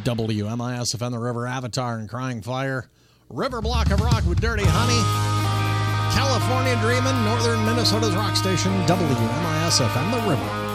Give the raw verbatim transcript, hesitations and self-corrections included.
W M I S F M, The River, Avatar and Crying Fire. River Block of Rock with Dirty Honey. California Dreamin', Northern Minnesota's rock station, W M I S F M, The River.